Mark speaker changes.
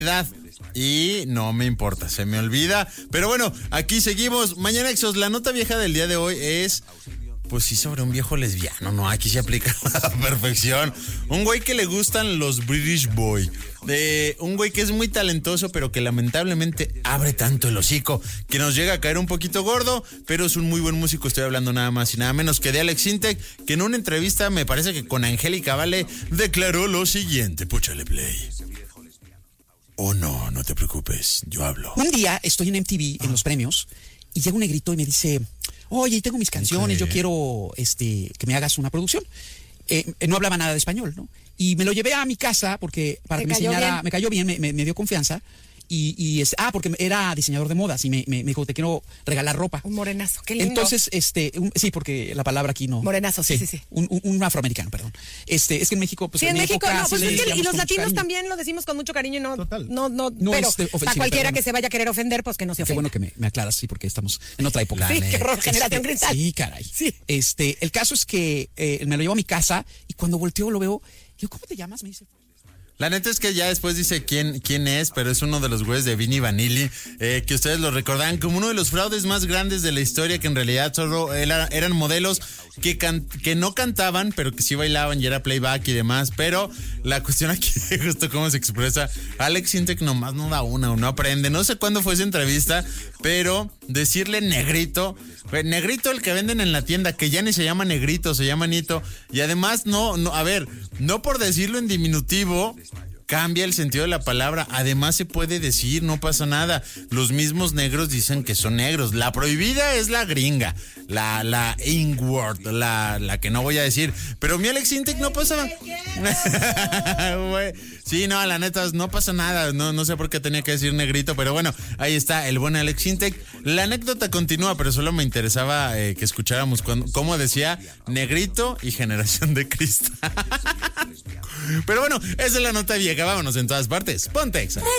Speaker 1: edad. Y no me importa, se me olvida. Pero bueno, aquí seguimos. Mañana Exos, la nota vieja del día de hoy es... Pues sí, sobre un viejo lesbiano, ¿no? Aquí se aplica a la perfección. Un güey que le gustan los British Boy. Un güey que es muy talentoso, pero que lamentablemente abre tanto el hocico que nos llega a caer un poquito gordo, pero es un muy buen músico. Estoy hablando nada más y nada menos que de Alex Sintek, que en una entrevista, me parece que con Angélica Vale, declaró lo siguiente. Púchale play. Oh, no te preocupes, yo hablo.
Speaker 2: Un día estoy en MTV, en los premios, y llega un negrito y me dice... Oye, tengo mis canciones, yo quiero que me hagas una producción. No hablaba nada de español, ¿no? Y me lo llevé a mi casa para que me enseñara, me cayó bien, me dio confianza. Porque era diseñador de modas y me dijo, te quiero regalar ropa.
Speaker 3: Un morenazo, qué lindo.
Speaker 2: Entonces, sí, porque la palabra aquí no.
Speaker 3: Morenazo, sí.
Speaker 2: Un afroamericano, perdón. Es que en México, pues
Speaker 3: sí, en México,
Speaker 2: época,
Speaker 3: no, pues es que y los latinos
Speaker 2: cariño.
Speaker 3: también lo decimos con mucho cariño y no,
Speaker 2: total.
Speaker 3: no, pero a cualquiera que se vaya a querer ofender, pues que no se ofenda.
Speaker 2: Qué bueno que me aclaras, sí, porque estamos en otra época.
Speaker 3: Sí, qué horror, generación cristal.
Speaker 2: Sí, caray.
Speaker 3: Sí.
Speaker 2: El caso es que me lo llevo a mi casa y cuando volteo lo veo, digo, ¿cómo te llamas? Me dice...
Speaker 1: La neta es que ya después dice quién es, pero es uno de los güeyes de Vinny Vanilli, que ustedes lo recordarán como uno de los fraudes más grandes de la historia, que en realidad solo eran modelos que no cantaban, pero que sí bailaban y era playback y demás. Pero la cuestión aquí, justo cómo se expresa, Alex Sintek nomás no da una, no aprende. No sé cuándo fue esa entrevista, pero decirle negrito el que venden en la tienda, que ya ni se llama negrito, se llama Nito, y además no, no por decirlo en diminutivo cambia el sentido de la palabra. Además se puede decir, no pasa nada. Los mismos negros dicen que son negros. La prohibida es la gringa, la N-word, la que no voy a decir. Pero mi Alex Sintek no pasa. Sí, no, la neta, no pasa nada. No sé por qué tenía que decir negrito, pero bueno, ahí está el buen Alex Sintek. La anécdota continúa, pero solo me interesaba que escucháramos cómo decía negrito y generación de cristal. Pero bueno, esa es la nota vieja. Vámonos en todas partes. Ponte Exa.